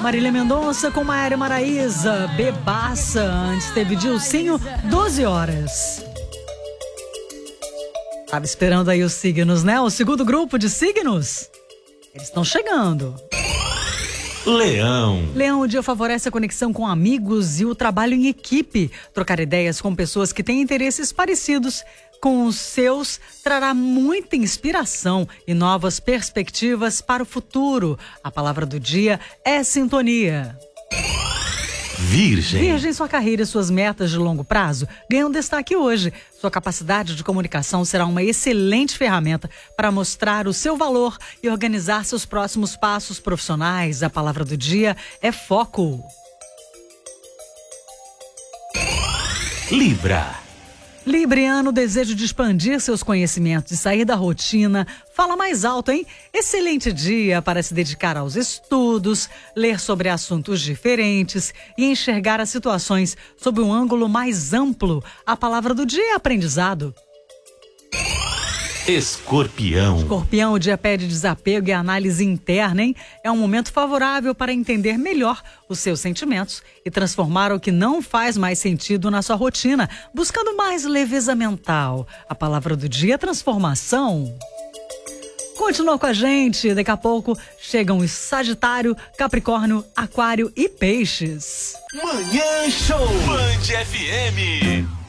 Marília Mendonça com Maiara Maraíza, Bebaça. Antes teve Dilcinho, 12 horas. Tava esperando aí os signos, né? O segundo grupo de signos. Eles estão chegando. Leão. Leão, o dia favorece a conexão com amigos e o trabalho em equipe. Trocar ideias com pessoas que têm interesses parecidos com os seus trará muita inspiração e novas perspectivas para o futuro. A palavra do dia é sintonia. Virgem. Virgem, sua carreira e suas metas de longo prazo ganham destaque hoje. Sua capacidade de comunicação será uma excelente ferramenta para mostrar o seu valor e organizar seus próximos passos profissionais. A palavra do dia é foco. Libra. Libriano, o desejo de expandir seus conhecimentos e sair da rotina. Fala mais alto, hein? Excelente dia para se dedicar aos estudos, ler sobre assuntos diferentes e enxergar as situações sob um ângulo mais amplo. A palavra do dia é aprendizado. Escorpião. Escorpião, o dia pede desapego e análise interna, hein? É um momento favorável para entender melhor os seus sentimentos e transformar o que não faz mais sentido na sua rotina, buscando mais leveza mental. A palavra do dia é transformação. Continua com a gente, daqui a pouco chegam os Sagitário, Capricórnio, Aquário e Peixes. Manhã Show. Band FM.